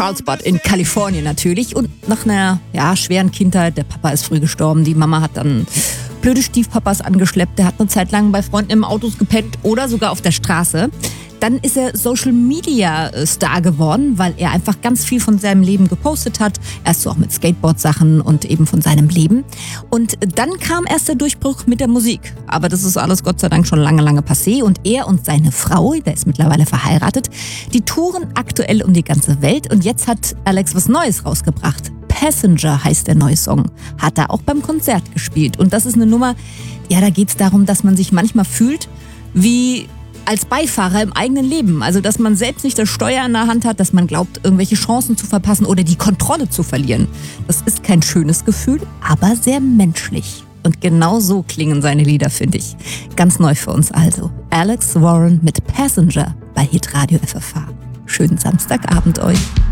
Carlsbad in Kalifornien natürlich. Und nach einer schweren Kindheit, der Papa ist früh gestorben, die Mama hat dann blöde Stiefpapas angeschleppt, der hat eine Zeit lang bei Freunden im Autos gepennt oder sogar auf der Straße. Dann ist er Social-Media-Star geworden, weil er einfach ganz viel von seinem Leben gepostet hat. Erst so auch mit Skateboard-Sachen und eben von seinem Leben. Und dann kam erst der Durchbruch mit der Musik. Aber das ist alles Gott sei Dank schon lange, lange passé. Und er und seine Frau, der ist mittlerweile verheiratet, die touren aktuell um die ganze Welt. Und jetzt hat Alex was Neues rausgebracht. Passenger heißt der neue Song. Hat er auch beim Konzert gespielt. Und das ist eine Nummer, da geht es darum, dass man sich manchmal fühlt wie als Beifahrer im eigenen Leben. Also, dass man selbst nicht das Steuer in der Hand hat, dass man glaubt, irgendwelche Chancen zu verpassen oder die Kontrolle zu verlieren. Das ist kein schönes Gefühl, aber sehr menschlich. Und genau so klingen seine Lieder, finde ich. Ganz neu für uns also. Alex Warren mit Passenger bei Hitradio FFH. Schönen Samstagabend euch.